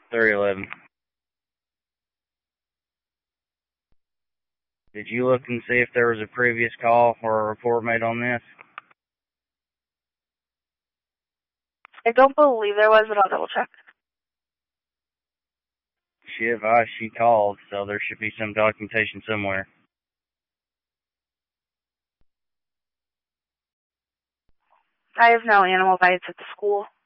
311. Did you look and see if there was a previous call or a report made on this? I don't believe there was, but I'll double check. She advised she called, so there should be some documentation somewhere. I have no animal bites at the school.